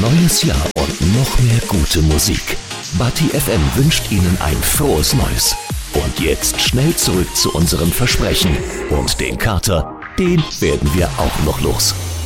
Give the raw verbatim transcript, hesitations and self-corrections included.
neues Jahr und noch mehr gute Musik. Bati F M wünscht Ihnen ein frohes Neues. Und jetzt schnell zurück zu unserem Versprechen. Und den Kater, den werden wir auch noch los.